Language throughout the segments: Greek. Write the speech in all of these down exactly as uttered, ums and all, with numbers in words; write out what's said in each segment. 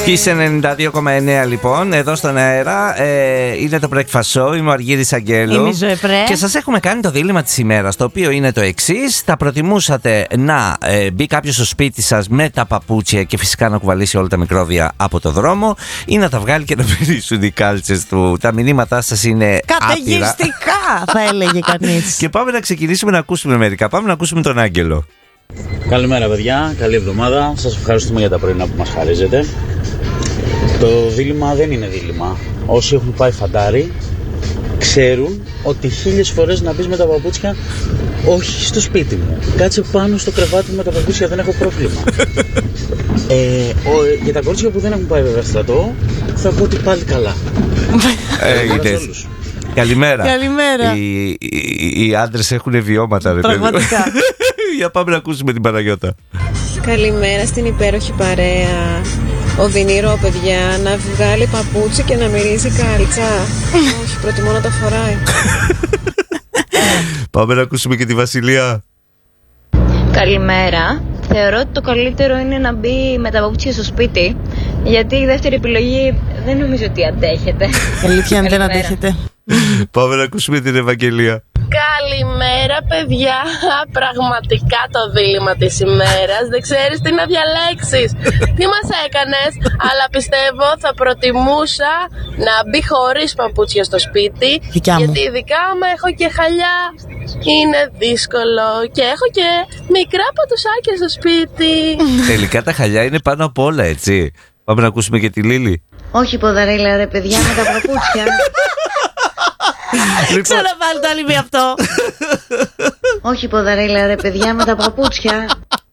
Kiss ενενήντα δύο κόμμα εννέα λοιπόν, εδώ στον αέρα. ε, Είναι το Breakfast Show, είμαι ο Αργύρης Αγγέλου. Είμαι η Ζωέ Πρέ. Και σας έχουμε κάνει το δίλημμα της ημέρας, το οποίο είναι το εξής. Θα προτιμούσατε να ε, μπει κάποιος στο σπίτι σας με τα παπούτσια και φυσικά να κουβαλήσει όλα τα μικρόβια από το δρόμο, ή να τα βγάλει και να περίσουν οι κάλτσες του? Τα μηνύματά σας είναι καταιγιστικά, θα έλεγε κανείς. Και πάμε να ξεκινήσουμε να ακούσουμε μερικά. Πάμε να ακούσουμε τον Άγγελο. Καλημέρα παιδιά, καλή εβδομάδα. Σας ευχαριστούμε για τα πρωινά που μας χαρίζετε. Το δίλημμα δεν είναι δίλημμα. Όσοι έχουν πάει φαντάρι ξέρουν ότι χίλιες φορές να μπεις με τα παπούτσια, όχι στο σπίτι μου, κάτσε πάνω στο κρεβάτι με τα παπούτσια, δεν έχω πρόβλημα. ε, ο, για τα κορίτσια που δεν έχουν πάει βέβαια στρατό, θα πω ότι πάλι καλά. Έγινε. Καλημέρα. Καλημέρα. Οι, οι, οι άντρες έχουν βιώματα, ρε παιδί. Πραγματικά. Για πάμε να ακούσουμε την Παναγιώτα. Καλημέρα στην υπέροχη παρέα. Οδυνηρό, παιδιά, να βγάλει παπούτσι και να μυρίζει κάλτσα. Όχι, προτιμώ να τα φοράει. Πάμε να ακούσουμε και τη Βασιλεία. Καλημέρα. Θεωρώ ότι το καλύτερο είναι να μπει με τα παπούτσια στο σπίτι, γιατί η δεύτερη επιλογή δεν νομίζω ότι αντέχεται. Αλήθεια, αν δεν αντέχετε. Πάμε να ακούσουμε την Ευαγγελία. Καλημέρα παιδιά, πραγματικά το δίλημμα της ημέρας. Δεν ξέρεις τι να διαλέξεις. Τι μας έκανες? Αλλά πιστεύω θα προτιμούσα να μπει χωρίς παπούτσια στο σπίτι. Δικιά μου. Γιατί ειδικά άμα έχω και χαλιά είναι δύσκολο. Και έχω και μικρά πατουσάκια στο σπίτι. Τελικά τα χαλιά είναι πάνω απ' όλα, έτσι. Πάμε να ακούσουμε και τη Λίλη. Όχι ποδαρέλα ρε παιδιά με τα παπούτσια. Λοιπόν, Ξαναβάλει το άλλη με αυτό. Όχι ποδαρέλα ρε παιδιά με τα παπούτσια.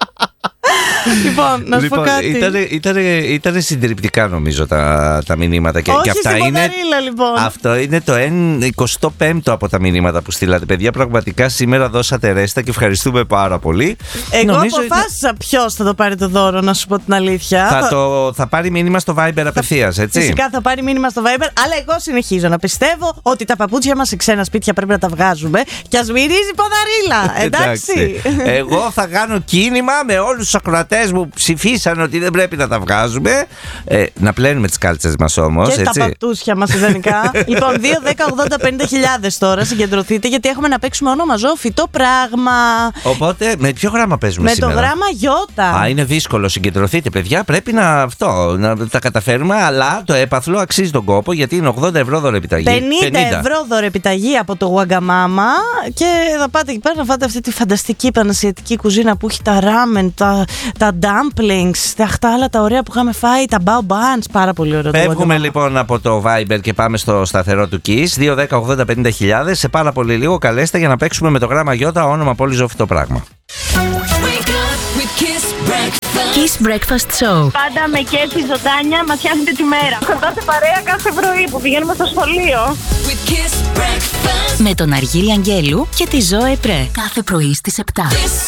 Λοιπόν, να σου πω λοιπόν, κάτι. ήτανε, ήτανε, ήτανε συντριπτικά νομίζω τα, τα μηνύματα και, Όχι και αυτά στην είναι. ποδαρίλα, λοιπόν. Αυτό είναι το εικοστό πέμπτο από τα μηνύματα που στείλατε. Παιδιά, πραγματικά σήμερα δώσατε ρέστα και ευχαριστούμε πάρα πολύ. Εγώ Νομίζω αποφάσισα ήταν... ποιος θα το πάρει το δώρο, να σου πω την αλήθεια. Θα, το, θα πάρει μήνυμα στο Viber απευθείας, έτσι. Φυσικά θα πάρει μήνυμα στο Viber, αλλά εγώ συνεχίζω να πιστεύω ότι τα παπούτσια μας σε ξένα σπίτια πρέπει να τα βγάζουμε και ας μυρίζει ποδαρίλα. Εντάξει. Εγώ θα κάνω κίνημα με όλους τους ακροατές μου ψηφίσαν ότι δεν πρέπει να τα βγάζουμε. Ε, να πλένουμε τις κάλτσες μας όμως. Και έτσι. τα πατούσια μας ιδανικά. Λοιπόν, δύο, δέκα, ογδόντα, πενήντα χιλιάδες τώρα. Συγκεντρωθείτε γιατί έχουμε να παίξουμε όνομα ζώο φυτό πράγμα. Οπότε με ποιο γράμμα παίζουμε με σήμερα? Με το γράμμα Ιώτα. Α, είναι δύσκολο. Συγκεντρωθείτε, παιδιά. Πρέπει να, αυτό, να τα καταφέρουμε. Αλλά το έπαθλο αξίζει τον κόπο γιατί είναι ογδόντα ευρώ δωρεπιταγή. πενήντα ευρώ δωρεπιταγή από το Wagamama. Και θα πάτε εκεί πέρα να φάτε αυτή τη φανταστική πανασιατική κουζίνα που έχει τα ράμεν, τα, τα dumplings, τα αυτά άλλα τα ωραία που είχαμε φάει, τα bao buns. Πάρα πολύ ωραίο. Φεύγουμε λοιπόν από το Viber και πάμε στο σταθερό του Kiss. δύο, δέκα, ογδόντα, πενήντα χιλιάδες. Σε πάρα πολύ λίγο καλέστε για να παίξουμε με το γράμμα Ιώτα, όνομα πόλη ζώο φυτό πράγμα. Kiss Breakfast Show. Πάντα με κέφι ζωντάνια μας φτιάχνετε τη μέρα. Κοντά σε παρέα κάθε πρωί που πηγαίνουμε στο σχολείο. Με τον Αργύρη Αγγέλου και τη Ζωέ Πρέ. Κάθε πρωί στις επτά.